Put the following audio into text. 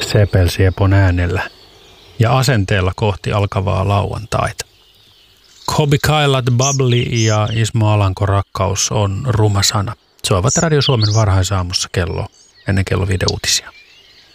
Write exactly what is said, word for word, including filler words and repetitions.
sepelsiepon äänellä ja asenteella kohti alkavaa lauantaita. Kobi Kailat, Bubbly ja Ismo Alanko Rakkaus on ruma sana. Soivat Radio Suomen varhaisaamussa kello ennen kello viiden uutisia.